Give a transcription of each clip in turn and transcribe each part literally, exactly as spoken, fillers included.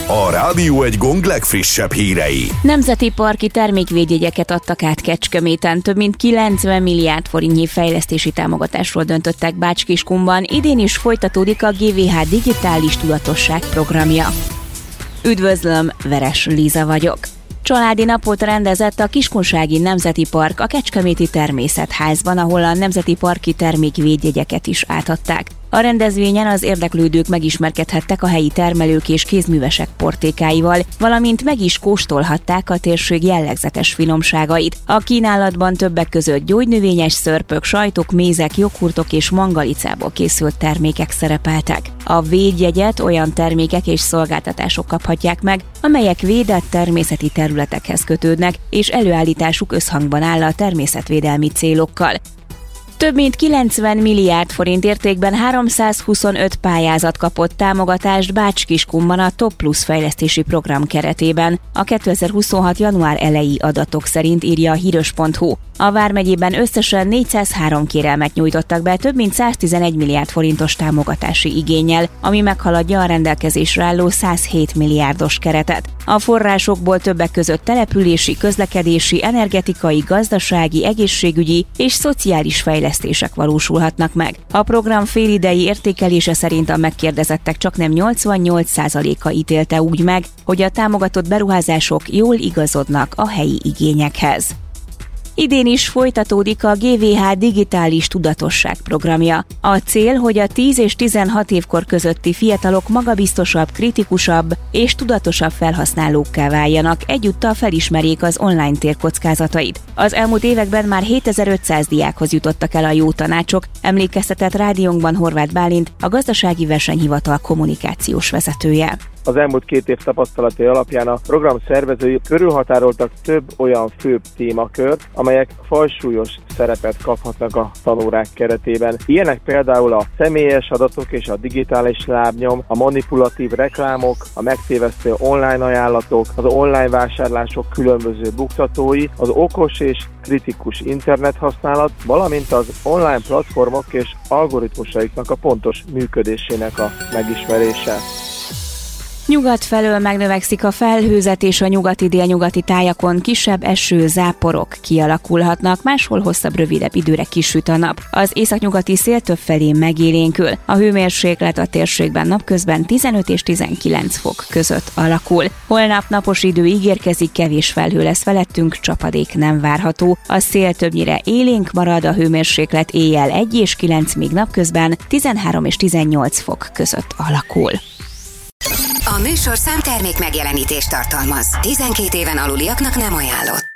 A Rádió egy gong legfrissebb hírei. Nemzeti parki termékvédjegyeket adtak át Kecskeméten. Több mint kilencven milliárd forintnyi fejlesztési támogatásról döntöttek Bács-Kiskunban. Idén is folytatódik a gé vé há Digitális Tudatosság programja. Üdvözlöm, Veres Liza vagyok. Családi napot rendezett a Kiskunsági Nemzeti Park a Kecskeméti Természetházban, ahol a nemzeti parki termékvédjegyeket is átadták. A rendezvényen az érdeklődők megismerkedhettek a helyi termelők és kézművesek portékáival, valamint meg is kóstolhatták a térség jellegzetes finomságait. A kínálatban többek között gyógynövényes szörpök, sajtok, mézek, joghurtok és mangalicából készült termékek szerepeltek. A védjegyet olyan termékek és szolgáltatások kaphatják meg, amelyek védett természeti területekhez kötődnek, és előállításuk összhangban áll a természetvédelmi célokkal. Több mint kilencven milliárd forint értékben háromszázhuszonöt pályázat kapott támogatást Bács-Kiskunban a Top Plus fejlesztési program keretében. A kétezer-huszonhat. január eleji adatok szerint írja a híros pont hu. A vármegyében összesen négyszázhárom kérelmet nyújtottak be több mint száztizenegy milliárd forintos támogatási igénnyel, ami meghaladja a rendelkezésre álló százhét milliárdos keretet. A forrásokból többek között települési, közlekedési, energetikai, gazdasági, egészségügyi és szociális fejlesztések valósulhatnak meg. A program félidei értékelése szerint a megkérdezettek csaknem nyolcvannyolc százaléka ítélte úgy meg, hogy a támogatott beruházások jól igazodnak a helyi igényekhez. Idén is folytatódik a gé vé há Digitális Tudatosság programja. A cél, hogy a tíz és tizenhat évkor közötti fiatalok magabiztosabb, kritikusabb és tudatosabb felhasználókká váljanak, egyúttal felismerjék az online tér kockázatait. Az elmúlt években már hétezer-ötszáz diákhoz jutottak el a jó tanácsok, emlékeztetett rádiónkban Horváth Bálint, a Gazdasági Versenyhivatal kommunikációs vezetője. Az elmúlt két év tapasztalatai alapján a program szervezői körülhatároltak több olyan főbb témakört, amelyek fajsúlyos szerepet kaphatnak a tanórák keretében. Ilyenek például a személyes adatok és a digitális lábnyom, a manipulatív reklámok, a megtévesztő online ajánlatok, az online vásárlások különböző buktatói, az okos és kritikus internethasználat, valamint az online platformok és algoritmusaiknak a pontos működésének a megismerése. Nyugat felől megnövekszik a felhőzet, és a nyugati-délnyugati tájakon kisebb eső, záporok kialakulhatnak, máshol hosszabb, rövidebb időre kisüt a nap. Az északnyugati szél többfelé megélénkül. A hőmérséklet a térségben napközben tizenöt és tizenkilenc fok között alakul. Holnap napos idő ígérkezik, kevés felhő lesz felettünk, csapadék nem várható. A szél többnyire élénk marad, a hőmérséklet éjjel egy és kilenc, míg napközben tizenhárom és tizennyolc fok között alakul. A műsorszám termék megjelenítést tartalmaz. tizenkét éven aluliaknak nem ajánlott.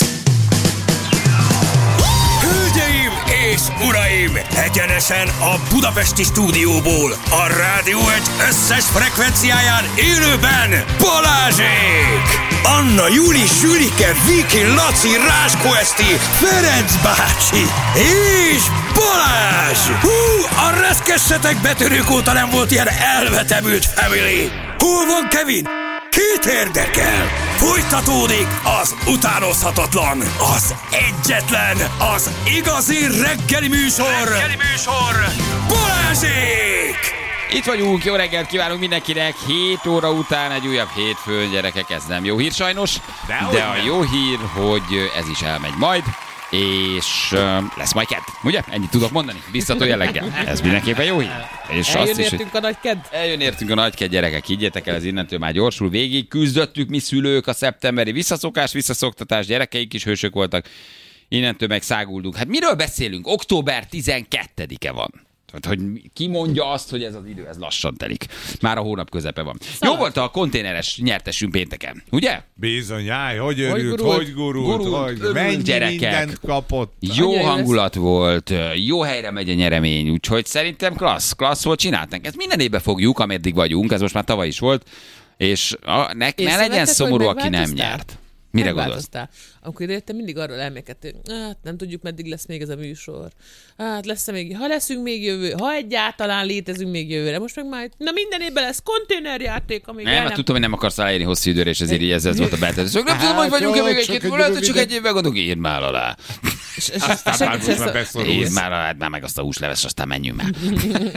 Hölgyeim és uraim! Egyenesen a budapesti stúdióból, a Rádió egy összes frekvenciáján élőben Balázsék! Anna, Juli, Sülike, Viki, Laci, Ráskó Eszti, Ferenc bácsi és Balázs! Hú, a reszkessetek betörők óta nem volt ilyen elvetemült family! Hol van Kevin? Kit érdekel? Folytatódik az utánozhatatlan, az egyetlen, az igazi reggeli műsor, reggeli műsor, Balázsék! Itt vagyunk, jó reggelt kívánunk mindenkinek, hét óra után egy újabb hétfőn, gyerekek, ez nem jó hír sajnos, de, de a jó hír, hogy ez is elmegy majd, és uh, lesz majd kedd, ugye? Ennyit tudok mondani, biztató jelleggel. Ez mindenképpen jó hír. És eljön azt is, értünk a nagy kedd. Eljön értünk a nagy kedd, gyerekek, higgyétek el, ez innentől már gyorsul. Végig küzdöttük mi szülők a szeptemberi visszaszokás, visszaszoktatás, gyerekeik is hősök voltak. Innentől meg száguldunk. Hát miről beszélünk? október tizenkettedike van. Hogy ki mondja azt, hogy ez az idő, ez lassan telik. Már a hónap közepe van. Szóval. Jó volt a konténeres nyertesünk pénteken, ugye? Bizony, áj, hogy örült, hogy, hogy gurult, gurult, hogy örült, mennyi gyerekek. mindent kapott. Jó Annyi hangulat lesz. Volt, jó helyre megy a nyeremény, úgyhogy szerintem klassz, klassz volt, csináltunk. Ezt minden évben fogjuk, ameddig vagyunk, ez most már tavaly is volt, és a, ne, ne legyen szomorú, aki nem nyert. Mire gondolsz? Amikor jöttem, mindig arról elmékedtem, hát nem tudjuk, meddig lesz még ez a műsor. Hát lesz még, ha leszünk még jövő, ha egyáltalán létezünk még jövőre. Most meg már, na minden évben lesz konténerjáték, amíg nem, hát tudtam, hogy nem akarsz aláírni hosszú időre, és ezért így ez, ez volt a betelező. Nem tudom, hogy vagyunk-e még egy-két, lehet, hogy csak egy évben gondolok, írd már alá. Aztán már most már beszorulsz. Írd már alá, már meg azt a húsleves, aztán menjünk már.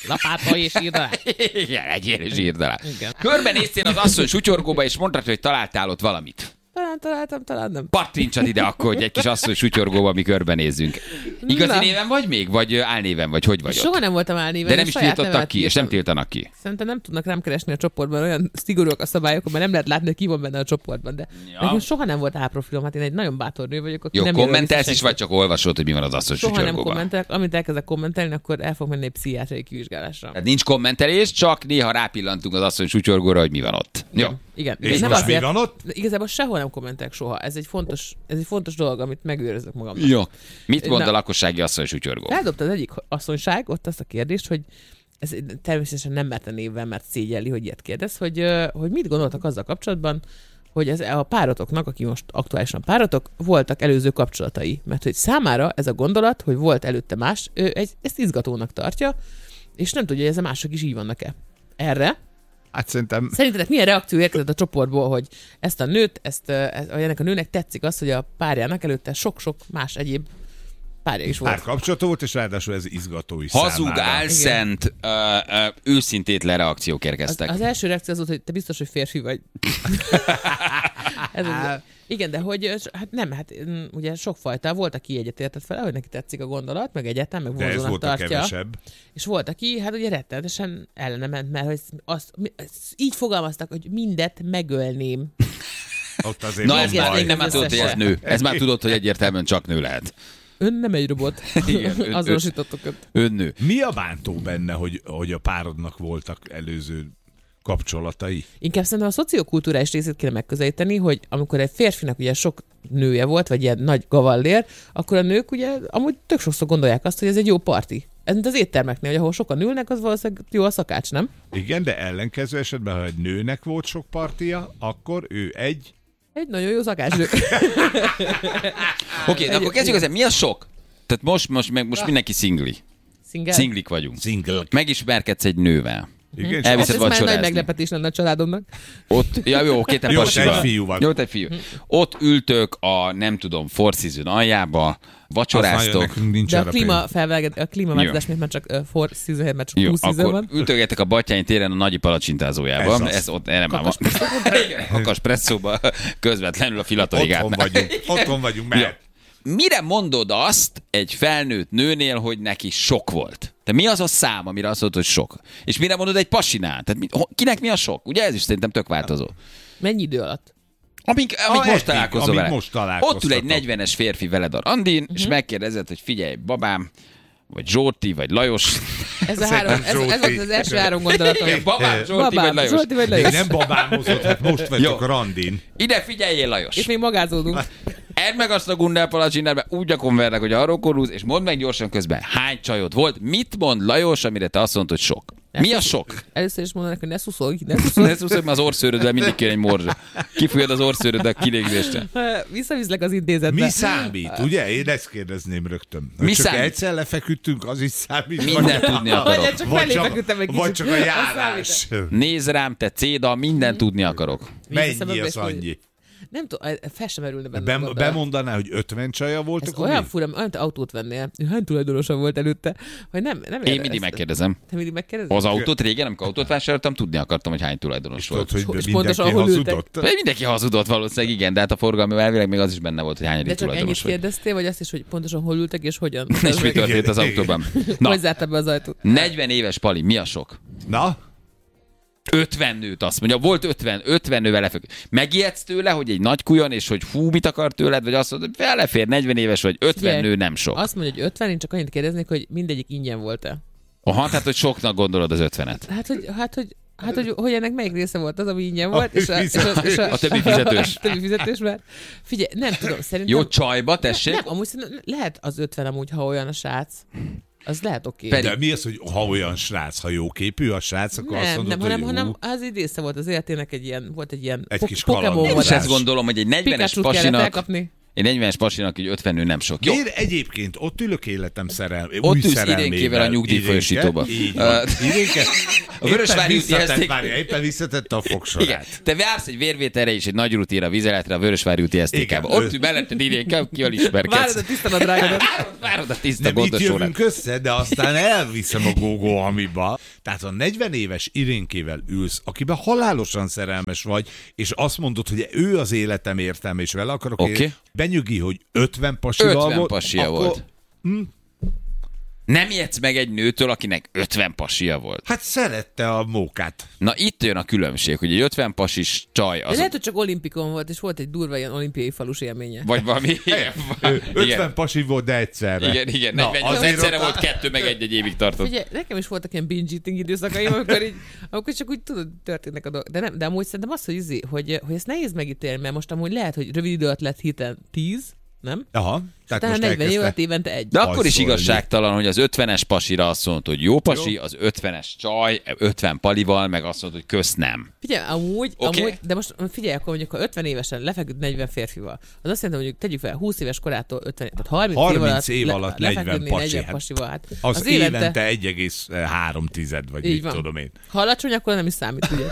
Lapáttal és írd alá. Igen, egyél és írd alá. Körbenéztél az asszony sutyorgóba, és mondtad, hogy találtál ott valamit. Talán találtam, talán nem. Pattintsad ide akkor, hogy egy kis asszony sutyorgóba mi körbenézzünk. Igazi Na. néven vagy még? Vagy álnéven vagy? Hogy vagy Soha ott? nem voltam álnéven. De nem én is saját tiltottak nevemet ki, és nem írtam. tiltanak ki. Szerintem nem tudnak rám keresni a csoportban, olyan szigorúak a szabályok, mert nem lehet látni, hogy ki van benne a csoportban. De Ja. nekem soha nem volt álprofilom, hát én egy nagyon bátor nő vagyok, aki Jó, nem jelöl kommentelsz vissza is, senkit. vagy csak olvasod, hogy mi van az asszony Soha nem sutyorgóban? kommentelek, amit elkezdek kommentelni, akkor el fog menni egy pszichiátriai kivizsgálásra. Tehát nincs kommentelés, csak néha rápillantunk az asszony sutyorgóra, hogy mi van ott. Jó. Igen. És nem most mi van ott? De igazából sehol nem kommentelek soha. Ez egy fontos, ez egy fontos dolog, amit megőrözök magamnak. Jó. Mit mond Na. a lakossági asszony sutyorgó? Eldobta az egyik asszonyság ott azt a kérdést, hogy ez természetesen nem merte névvel, mert szégyelli, hogy ilyet kérdez, hogy, ö, hogy mit gondoltak azzal kapcsolatban, hogy ez a páratoknak, aki most aktuálisan páratok, voltak előző kapcsolatai. Mert hogy számára ez a gondolat, hogy volt előtte más, ő egy, ezt izgatónak tartja, és nem tudja, hogy ez a mások is így vannak-e. Erre Hát szerintem... szerintetek milyen reakció érkezett a csoportból, hogy ezt a nőt, ezt, ezt, vagy ennek a nőnek tetszik az, hogy a párjának előtte sok-sok más egyéb párja is volt. Párkapcsolata volt, és ráadásul ez izgató is Hazug, számára. álszent, ö, ö, őszintétlen reakciók érkeztek. Az, az első reakció az volt, hogy te biztos, hogy férfi vagy. Ez az, igen, de hogy hát nem, hát mm, ugye sokfajta volt, aki egyetértett fel, hogy neki tetszik a gondolat, meg egyetem, meg De ez vonzónak volt a tartja. kevesebb. És volt, aki hát ugye rettenetesen ellene ment, mert hogy azt, mi- ezt így fogalmaztak, hogy mindet megölném. Ott azért Na van ez már baj. még nem már tudod, hogy ez nő. Ez már tudod, hogy egyértelműen csak nő lehet. Ön nem egy robot. Igen, ön- Azonosítottuk őt. Ön nő. Mi a bántó benne, hogy, hogy a párodnak voltak előző kapcsolatai? Inkább szerintem a szociokulturális részét kéne megközelíteni, hogy amikor egy férfinak ugye sok nője volt, vagy ilyen nagy gavallér, akkor a nők ugye amúgy tök sokszor gondolják azt, hogy ez egy jó parti. Ez mint az éttermeknél, hogy ahol sokan ülnek, az valószínűleg jó a szakács, nem? Igen, de ellenkező esetben, ha egy nőnek volt sok partia, akkor ő egy... Egy nagyon jó szakácsnő. Oké, okay, akkor kezdjük ezzel. Mi a sok? Tehát most, most, meg most mindenki szingli. Single? Szinglik vagyunk. Single. Megismerkedsz egy nővel. Igen, és Elviszed Ez már nagy vacsorázni. meglepetés lenne a családomnak. Ott, ja, jó, oké, te Jó, te pasival. egy fiú vagy. Jó, te egy fiú. Ott ültök a, nem tudom, Four Seasons aljába, vacsoráztok. nekünk nincs De a arra klíma pénz. felvelget, a klímaváltozás miért már csak uh, four season, mert csak Jó, two season akkor van. ültögetek a Batthyány téren a Nagyi palacsintázójában. Ez az. Ez ott erre már van. Kakaspresszóba közvetlenül a Filatori Otthon gátnál. vagyunk, otthon vagyunk, mert... Mire mondod azt egy felnőtt nőnél, hogy neki sok volt? Te mi az a szám, amire azt mondod, hogy sok? És mire mondod egy pasinál? Tehát mi, ho- kinek mi a sok? Ugye ez is szerintem tök változó. Mennyi idő alatt? Amíg, amíg Ah, most eddig, találkozol amíg vele. most találkoztatok. Ott ül egy negyvenes férfi veled a randin, uh-huh. és megkérdezed, hogy figyelj, babám, vagy Zsolti, vagy Lajos. Ez, a három, ez, ez volt az első három gondolatom. Babám, Zsolti, vagy Babám, Lajos. Zsolti vagy Még Lajos. nem babámozott, hát most vagyok Jó. a randin. Ide figyeljél, Lajos. És még magázódunk. Edd meg azt a gundel palacsinárbe, úgy a konvernek, hogy arról korúz, és mondd meg gyorsan közben, hány csajod volt, mit mond Lajos, amire te azt mondod, hogy sok. Mi a sok? Először is mondanak, hogy ne szuszolj, ne szuszolj. Ne szúszod, mert az orszőröddel mindig kér egy morzsa. Kifújod az orszőröddel kilégzésre. Visszaviszlek az intézetbe. Mi számít, ugye? Én ezt kérdezném rögtön. Mi Mi csak számít? egyszer lefeküdtünk, az is számít. Mindent tudni akarok. Vagy csak Vagy felé csak, feküdtem egy vagy kicsit. csak a Az járás. Nézd rám, te céda, mindent tudni akarok. Mennyi az annyi? Nem tudom, fel sem merülne benne. Bem, bele. bemondaná, hogy ötven csaja volt, Ez akkor olyan mi? fura, olyan te autót vennél. Hány tulajdonosa volt előtte? Hogy nem, nem Én mindig megkérdezem. Te mindig megkérdezed? Az autót régen, amikor autót vásároltam, tudni akartam, hogy hány tulajdonos volt. Tudod, hogy És mindenki pontosan hol ültek? hazudott? De mindenki hazudott valószínűleg, igen, de hát a forgalmi elvileg még az is benne volt, hogy hány De csak ennyit tulajdonos vagy. kérdeztél, vagy azt is, hogy pontosan hol ültek és hogyan? És mi történt az Igen. autóban? Na, Hogy zárta be az ajtót? negyven éves Pali, mi a sok? Na? ötven nőt azt mondja, volt ötven, ötven nővel lefeküdt. Megijedsz tőle, hogy egy nagy kujon, és hogy fú, mit akar tőled, vagy azt mondod, hogy felefér, negyven éves vagy, ötven Figyelj, nő nem sok. Azt mondja, hogy ötven, én csak annyit kérdeznék, hogy mindegyik ingyen volt-e? Aha, tehát, hogy soknak gondolod az ötvenet. Hát, hogy, hát, hogy, hát, hogy, hogy ennek melyik része volt az, ami ingyen volt, Ami és a, és a, és a, A többi fizetős. A többi fizetős, mert figyelj, nem tudom, szerintem... Jó, csajba, tessék. Nem, amúgy szerintem lehet az ötven amúgy, ha olyan a srác. Az lehet oké. Pedig- De mi az, hogy ha olyan srác, ha jóképű a srác, akkor azt Nem, mondod, nem, hanem, hogy hanem ú, az egy része volt az életének egy ilyen, volt egy ilyen Egy po- kis Pokémon kalandozás. És vadás. ezt gondolom, hogy egy negyvenes Pikachu-t kellett pasinak elkapni. Én negyvenes pasinak, hogy ötven nő nem sok. Jó. Miért egyébként ott ülök életem szerelmé, Ott új ülsz szerelmével. Irénkével a nyugdíjfolyosítóba. Így van. Irénke, A Vörösvári úti eszték... éppen visszatette a fogsorát. Igen. Te vársz egy vérvételre és egy nagy rutinra, vizeletre a Vörösvári úti esztékába. Igen. Ott ül melletted Irénke, kivel ismerkedsz. Várod a tiszta nadrágodat. Várod a tiszta Nem itt gondos órát. jövünk össze, de aztán elviszem a gógó amiba. Tehát a negyven éves Irénkével ülsz, akiben halálosan szerelmes vagy, és azt mondod, hogy ő az életem értelme, és vele akarok Oké. élni. Benyögi, hogy ötven pasival ötven volt. pasia akkor... volt. Nem ijedsz meg egy nőtől, akinek ötven pasia volt. Hát szerette a mókát. Na itt jön a különbség, hogy egy ötven pasis csaj De az... lehet, hogy csak olimpikon volt, és volt egy durva ilyen olimpiai falus élménye. Vagy valami... Igen, ötven igen, pasi volt, de egyszerre. igen, igen Na, negyven, az azért egyszerre ott- volt kettő, meg egy-egy évig tartott. Ugye, nekem is voltak ilyen binge eating időszakaim, amikor, így, amikor csak úgy tudod, történnek a dolgok. De, nem, de amúgy szerintem az, hogy, izé, hogy, hogy ezt nehéz megítélni, mert most amúgy lehet, hogy rövid idő alatt lett hiten tíz, nem? Aha. Tehát Tehát most negyven év alatt elkezdte. évente egy. De akkor is Hajszolni. igazságtalan, hogy az ötvenes pasira azt mondta, hogy jó pasi, az ötvenes csaj, ötven palival, meg azt mondta, hogy kösz nem. Figyelj, amúgy, Oké. amúgy, de most figyelj, akkor mondjuk, ha ötven évesen lefeküdt negyven férfival, az azt jelenti, hogy tegyük fel, húsz éves korától ötven, tehát harminc, harminc év év alatt, alatt le, negyven lefeküdni pasi, negyven hát pasival. Hát Az, az évente, évente egy egész három tized, vagy így mit van. tudom én. Ha alacsony, akkor nem is számít, ugye?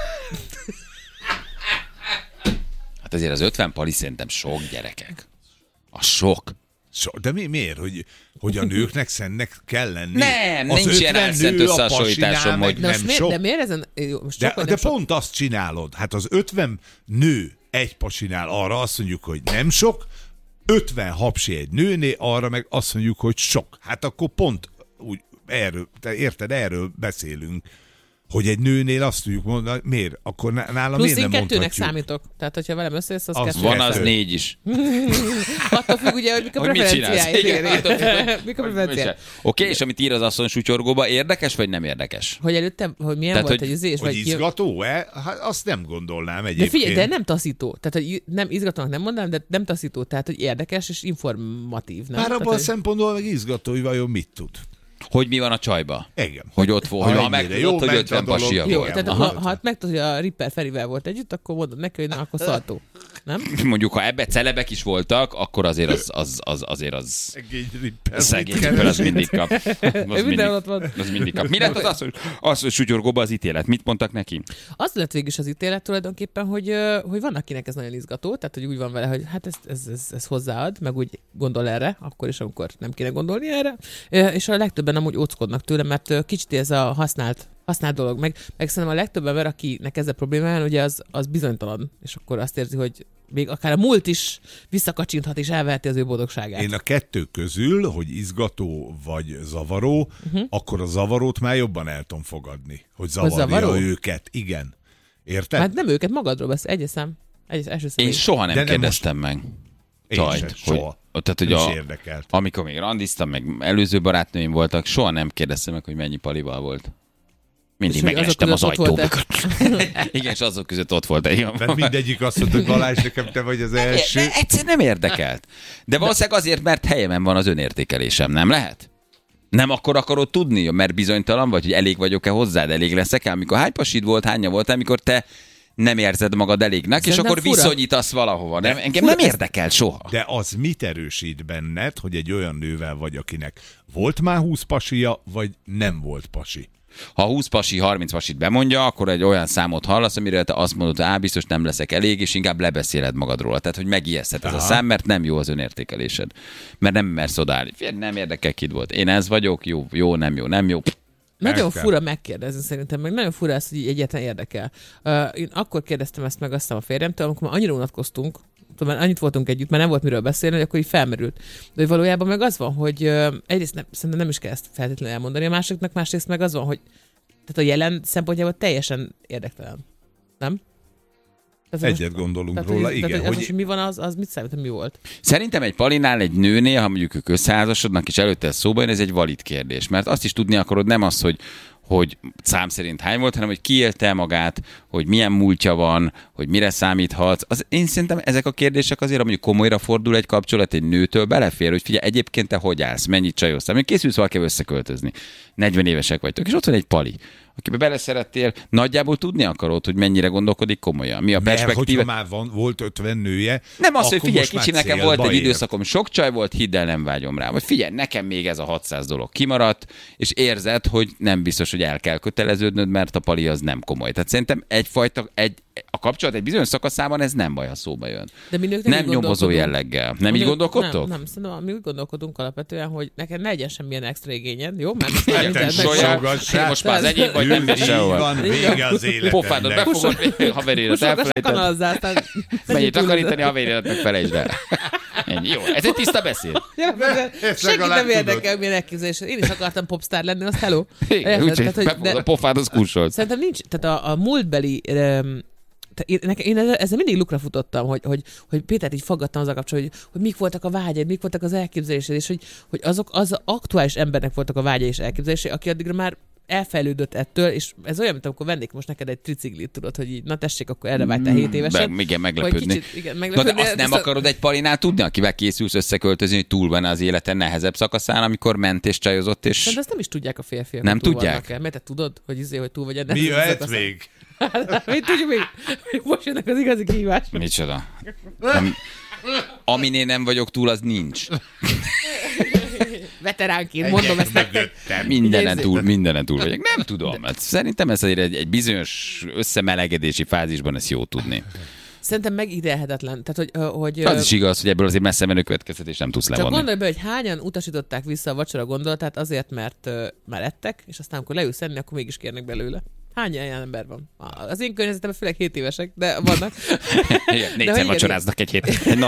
Hát azért az ötven pali szerintem sok, gyerekek. A sok. So, de mi, miért? Hogy, hogy a nőknek szennek kell lenni? Nem, Az nincs ilyen ötven elszent nő a összehasonlításom, pasinál, hogy- meg De, most nem miért, sok. de miért ezen... Jó, most De, sok, vagy de nem sok? pont azt csinálod. Hát az ötven nő egy pasinál, arra azt mondjuk, hogy nem sok, ötven hapsi egy nőné, arra meg azt mondjuk, hogy sok. Hát akkor pont úgy, erről, te érted, erről beszélünk, hogy egy nőnél azt tudjuk mondani, miért? Akkor nálam Plusz miért én nem kettőnek mondhatjuk? számítok. Tehát, hogyha velem összejössz, az, Az kettő. Van az Kettő. négy is. Attól függ ugye, hogy mik a Hogy mit csinálsz? preferenciáid. Igen, Igen, attól igen. függ, Mik a hogy preferenciáid? Oké, és amit ír az asszony sutyorgóba, érdekes vagy nem érdekes? Hogy előttem, hogy milyen Tehát, volt hogy- egy üzés, Hogy vagy ki... izgató-e? Hát azt nem gondolnám De egyébként. figyelj, de nem taszító. Tehát, hogy nem izgatónak nem mondanám, de nem taszító. Tehát, hogy érdekes és informatív. Nem? Bár abban Tehát, a szempontból meg izgató, hogy vajon mit tud. Hogy mi van a csajba? Igen. Hogy ott volt, hogy ha ennyire megtudod, jó hogy ment ötven a dolog. pasia jó, volt. tehát Aha. ha, ha megtudod, hogy a Ripper Ferivel volt együtt, akkor mondod neki, hogy na, akkor szaltó. Nem? Mondjuk, ha ebbe celebek is voltak, akkor azért az, az, az, azért az... Szegény Ripper. Szegény Ripper, az mindig kap. Az mindig, Mindenhol ott van. az mindig kap. Mi lett az, az, az, hogy sutyorgóba az ítélet? Mit mondtak neki? Az lett végül is az ítélet tulajdonképpen, hogy, ö, hogy van, akinek ez nagyon izgató, tehát hogy úgy van vele, hogy hát ez, ez, ez, ez hozzáad, meg úgy gondol erre, akkor is, amikor nem kéne gondolni erre, Ö, és a legtöbben amúgy óckodnak tőle, mert ö, kicsit ez a használt, használt dolog, meg, meg szerintem a legtöbb ember, akinek ezzel problémája van, ugye az, az bizonytalan, és akkor azt érzi, hogy még akár a múlt is visszakacsinthat és elveheti az ő boldogságát. Én a kettő közül, hogy izgató vagy zavaró, uh-huh. akkor a zavarót már jobban el tudom fogadni. Hogy zavarja zavaró? őket. Igen. Érted? Hát nem őket, magadról beszél, egyes szám. Egyes, első Én személy. soha nem De nem kérdeztem meg. Én Csajt, sem, hogy, soha. tehát, hogy Nem is a, érdekelt. amikor még randiztam, meg előző barátnőim voltak, soha nem kérdeztem meg, hogy mennyi palival volt. Mindig És hogy megestem az azok között ajtó ott mögött. Igen, és azok között ott volt. Igen. Mert mindegyik azt mondta, hogy Balázs, nekem te vagy az első. De egyszer nem érdekelt. De valószínűleg azért, mert helyemen van az önértékelésem, nem lehet? Nem akkor akarod tudni, mert bizonytalan vagy, hogy elég vagyok-e hozzád, elég leszek-e? Amikor hány pasid volt, hányan volt, amikor te nem érzed magad elégnek, és Szerintem akkor fura. viszonyítasz valahova. Nem? Engem fura, nem ez- érdekel soha. De az mit erősít benned, hogy egy olyan nővel vagy, akinek volt már húsz pasia, vagy nem volt pasi? Ha húsz pasi, harminc pasit bemondja, akkor egy olyan számot hallasz, amire te azt mondod, hogy á, biztos nem leszek elég, és inkább lebeszéled magadról. Tehát, hogy megijeszthet ez a szám, mert nem jó az önértékelésed. Mert nem mersz odállni. Figyelj, nem érdekel, kid volt. Én ez vagyok, jó, jó, nem jó, nem jó. Nagyon El kell. fura megkérdezni szerintem, meg nagyon fura ez, hogy így egyáltalán érdekel. Uh, én akkor kérdeztem ezt meg azt hiszem a férjemtől, amikor már annyira unatkoztunk, tudom, már annyit voltunk együtt, már nem volt miről beszélni, hogy akkor így felmerült. De hogy valójában meg az van, hogy uh, egyrészt nem, szerintem nem is kell ezt feltétlenül elmondani a másiknak, másrészt meg az van, hogy tehát a jelen szempontjából teljesen érdektelen. Nem? Tehát, Egyet most- gondolunk tehát, róla, hogy, igen. Tehát, hogy, az Hogy most, hogy mi van, az, az mit számít, hogy mi volt? Szerintem egy palinál, egy nőnél, ha mondjuk ők összeházasodnak, és előtte ez szóba jön, ez egy valid kérdés. Mert azt is tudni akarod, nem az, hogy hogy szám szerint hány volt, hanem hogy kiélte magát, hogy milyen múltja van, hogy mire számíthatsz. Az, én szerintem ezek a kérdések azért, amíg komolyra fordul egy kapcsolat egy nőtől, belefér, hogy figyelj, egyébként te hogy állsz, mennyit csajoztál, még készülsz valakivel összeköltözni. negyven évesek vagytok, és ott van egy pali, akibe beleszerettél, nagyjából tudni akarod, hogy mennyire gondolkodik komolyan. Mi a perspektíva? Mert hogyha már van, volt ötven nője, nem az, hogy figyelj, most kicsi, már nekem volt egy célba ért. időszakom, sok csaj volt, hidd el, nem vágyom rá. Vagy figyelj, nekem még ez a hatszáz dolog kimaradt, és érzed, hogy nem biztos, hogy el kell köteleződnöd, mert a pali az nem komoly. Tehát szerintem egyfajta, egy, a kapcsolat egy bizonyos szakaszában ez nem baj, ha szóba jön. De mi nők nem nyomozó jelleggel. Nem így gondolkodtok? Nem, nem, szerintem mi úgy gondolkodunk alapvetően, hogy neked ne legyen semmilyen extra igényed, jó? Mert most már az egyik vagy nem megy sehol. Van vége az életemnek. Pofádot befogod, haverérat elfelejted. Menjél takarítani, haverérat meg felejtsd el. Ennyi. Jó, ez egy tiszta beszéd. Senkit nem érdekel, milyen elképzelés. Én is akartam popstar lenni, azt hello. Úgyhogy befogod a pofád, az kussolsz. Szerintem nincs, tehát a, a múltbeli Én, én ezzel mindig lukra futottam, hogy, hogy, hogy Pétert így faggattam az a kapcsolatban, hogy, hogy mik voltak a vágyaid, mik voltak az elképzelésed, és hogy, hogy azok az aktuális embernek voltak a vágyai és elképzelései, aki addigra már elfejlődött ettől, és ez olyan, mint amikor vennék most neked egy triciklit, tudod, hogy így, na tessék, akkor erre vágytál hét évesen. Be, igen, meglepődni. Kicsit, igen, meglepődni. Na, de azt nem a... akarod egy palinál tudni, akivel készülsz összeköltözni, hogy túl van az életen nehezebb szakaszán, amikor ment és csajozott, és... De ezt nem is tudják a férfiak. Nem tudják? Mert te tudod, hogy izé, hogy túl vagy a Mi jöhet még? Mit tudjuk még? Most jönnek az igazi kihívás. Micsoda? Nem, aminél nem vagyok túl, az nincs. Veteránként mondom ezt nektek. Mindenen túl, mindenen túl vagyok. Nem tudom. Hát szerintem ez egy, egy bizonyos összemelegedési fázisban ezt jó tudni. Szerintem megígérhetetlen. Tehát, hogy, hogy, az is igaz, hogy ebből azért messze menő következtetés nem tudsz levonni. Csak gondolj be, hogy hányan utasították vissza a vacsora gondolatát azért, mert uh, már ettek, és aztán amikor leülsz enni, akkor mégis kérnek belőle. Hány ilyen ember van? Az én környezetemben főleg hét évesek, de vannak. Igen, négyszer vacsoráznak egy hét. No.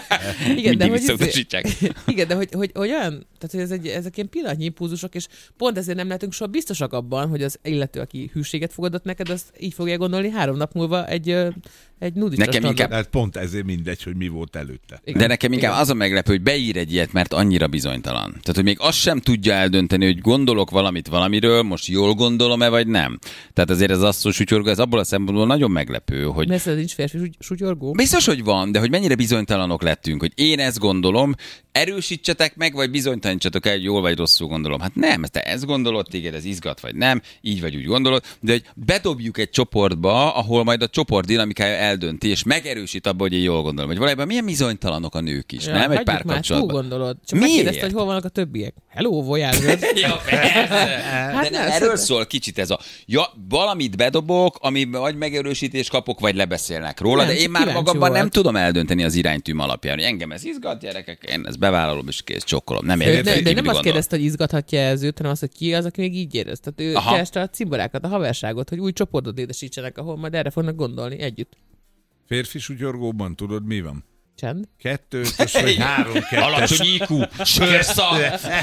Igen, de hogy, visszautasítsák. Igen, de hogy, hogy, hogy olyan, tehát hogy ez egy, ezek ilyen pillanatnyi impulzusok, és pont ezért nem lehetünk soha biztosak abban, hogy az illető, aki hűséget fogadott neked, azt így fogja gondolni három nap múlva egy, egy nudista. Nekem inkább, hát pont ezért mindegy, hogy mi volt előtte. Igen. De nekem inkább igen. Az a meglepő, hogy beír egy ilyet, mert annyira bizonytalan. Tehát, hogy még azt sem tudja eldönteni, hogy gondolok valamit valamiről, most jól gondolom-e, vagy nem. Tehát azért ez asszó sutyorgó, ez abból a szempontból nagyon meglepő, hogy... Mert ez nincs férfi sutyorgó? Biztos, hogy van, de hogy mennyire bizonytalanok lettünk, hogy én ezt gondolom, erősítsetek meg, vagy bizonytalanítsatok el, hogy jól vagy rosszul gondolom. Hát nem, te ezt gondolod, téged ez izgat, vagy nem, így vagy úgy gondolod, de hogy bedobjuk egy csoportba, ahol majd a csoport dinamikája eldönti, és megerősít abba, hogy én jól gondolom. Vagy valójában milyen bizonytalanok a nők is, ja, nem? Egy pár kapcsolatban. Túl gondolod. Csak megkérdezte, hogy hol vannak a többiek. Hello, voyázod. Ja, hát de nem, erről szól kicsit ez a, ja, valamit bedobok, ami vagy megerősítés kapok, vagy lebeszélnek róla, nem, de én már magamban volt. Nem tudom eldönteni az iránytűm alapján, hogy engem ez izgat, gyerekek, én ezt bevállalom, és kész, csokkolom. Nem értem. De, de nem azt kérdezte, hogy izgathatja ez őt, hanem azt, hogy ki az, aki még így érez. Tehát ő kereste a cimborákat, a haverságot, hogy új csoportot édesítsenek, ahol majd erre fognak gondolni együtt. Férfi sutyorgóban tudod, mi van? Csend. Kettő, ötös vagy három, kettes. Alacsony í kú, sörszag,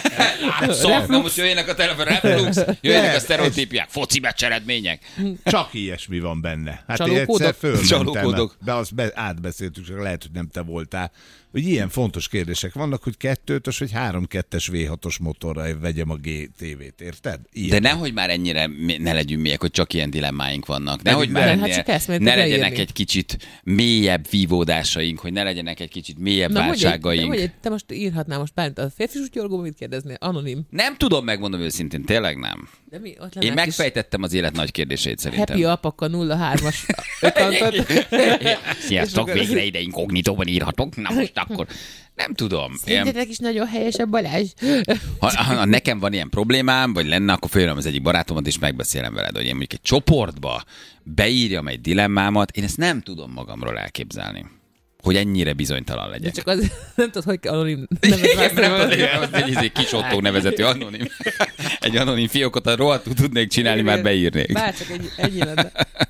átszag, na most jöjjenek a telefon, reflux, jöjjenek a sztereotípiák, foci meccs eredmények. Csak ilyesmi van benne. Hát Csalókódok. én egyszer fölmentem, Csalókódok. de azt be, átbeszéltük, csak lehet, hogy nem te voltál, hogy ilyen fontos kérdések vannak, hogy kettő ötös vagy három kettes vé hatos motorral vegyem a gé té vét, érted? Ilyen. De nehogy már ennyire ne legyünk miek, hogy csak ilyen dilemmáink vannak. Nehogy már nem, ennél, hát ne legyenek egy kicsit mélyebb vívódásaink, hogy ne legyenek egy kicsit mélyebb Na, váltságaink. Hogy, hogy te most írhatnál most bármit, a férfi sutyorgóban mit kérdeznél? Anonim. Nem tudom, megmondom őszintén, tényleg nem. De mi, ott Én megfejtettem az élet nagy kérdéseit szerintem. Happy apakkal nulla hármas accountot. Sziasztok, végre ide inkognitóban írhatok. Na most akkor nem tudom. Szerintetek is nagyon helyes a Balázs. Ha, ha nekem van ilyen problémám, vagy lenne, akkor följöm az egyik barátomat, és megbeszélem veled, hogy én mondjuk egy csoportba beírjam egy dilemmámat, én ezt nem tudom magamról elképzelni. Hogy ennyire bizonytalan legyek. De csak az, nem tudod, hogy kell anonim nevet választani. Egy kis Otto nevezetű anonim. Egy anonim fiókot a rohadtul tudnék csinálni, már beírnék. Bárcsak egy, ennyi lenne.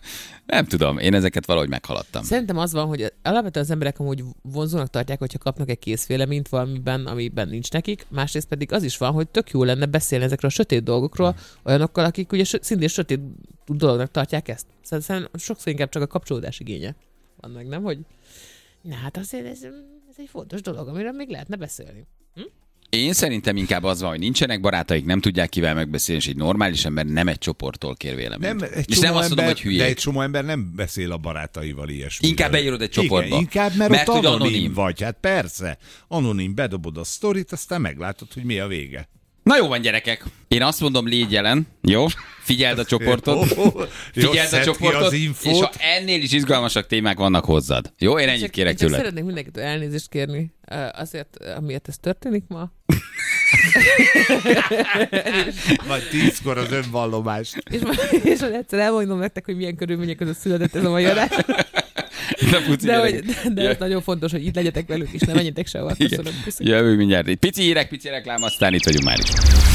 Nem tudom, én ezeket valahogy meghaladtam. Szerintem az van, hogy alapvetően az emberek amúgy vonzónak tartják, hogyha kapnak egy készvéleményt valamiben, amiben nincs nekik. Másrészt pedig az is van, hogy tök jó lenne beszélni ezekről a sötét dolgokról olyanokkal, akik ugye szintén sötét dolognak tartják ezt. Szerintem sokszor inkább csak a kapcsolódás igénye van meg, nem? Hogy na hát azért ez, ez egy fontos dolog, amiről még lehetne beszélni. Hm? Én szerintem inkább az van, hogy nincsenek barátaik, nem tudják kivel megbeszélni, és egy normális ember nem egy csoporttól kér véleményt. Nem, egy és nem azt mondom, ember, hogy hülyék. de egy csomó ember nem beszél a barátaival ilyesmiről. Inkább beírod egy csoportba. Igen, inkább, mert, mert ott hogy anonim, anonim vagy. Hát persze. Anonim, bedobod a sztorit, aztán meglátod, hogy mi a vége. Na jó van, gyerekek. Én azt mondom, légy jelen. Jó? Figyeld a csoportot. Figyeld a csoportot. És ha ennél is izgalmasak témák vannak hozzád. Jó? Én ennyit kérek tőled. Szeretnék mindenkitől elnézést kérni azért, amiért ez történik ma. Majd tízkor az önvallomás. És, és hogy egyszer elmondom nektek, hogy milyen körülmények között született ez a mai adás. De, puci, de, hogy, de ez nagyon fontos, hogy itt legyetek velük, és ne menjetek sehova. Köszönöm. Jövő mindjárt. Pici hírek, pici reklám, aztán itt vagyunk már is.